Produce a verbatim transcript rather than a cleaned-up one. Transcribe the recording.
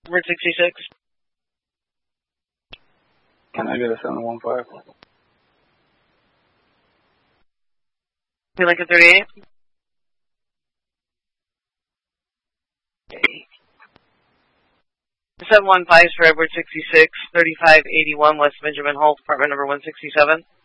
Edward sixty-six. Can I get a seven one five? Lincoln thirty-eight. seven one five is for Edward sixty-six, thirty-five eighty-one West Benjamin Holt, apartment number one sixty-seven.